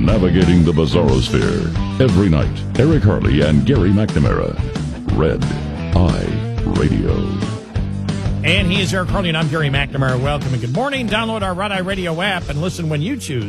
navigating the Bizarrosphere. Every night, Eric Harley and Gary McNamara. Red Eye Radio. And he is Eric Harley, and I'm Gary McNamara. Welcome and good morning. Download our Red Eye Radio app and listen when you choose.